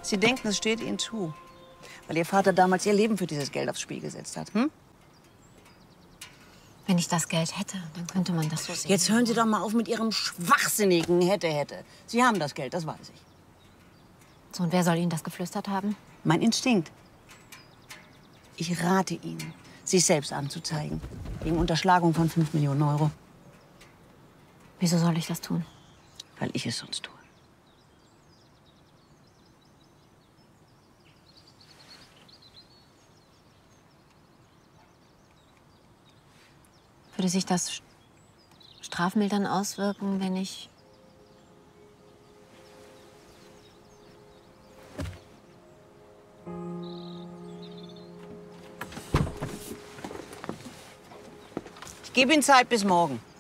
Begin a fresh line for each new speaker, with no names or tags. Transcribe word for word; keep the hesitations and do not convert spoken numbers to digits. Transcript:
Sie denken, es steht Ihnen zu, weil Ihr Vater damals Ihr Leben für dieses Geld aufs Spiel gesetzt hat, hm?
Wenn ich das Geld hätte, dann könnte man das so sehen.
Jetzt hören Sie doch mal auf mit Ihrem schwachsinnigen hätte, hätte. Sie haben das Geld, das weiß ich.
So, und wer soll Ihnen das geflüstert haben?
Mein Instinkt. Ich rate Ihnen, sich selbst anzuzeigen. Wegen Unterschlagung von fünf Millionen Euro.
Wieso soll ich das tun?
Weil ich es sonst tue.
Würde sich das strafmildern auswirken, wenn ich...
Ich gebe Ihnen Zeit bis morgen.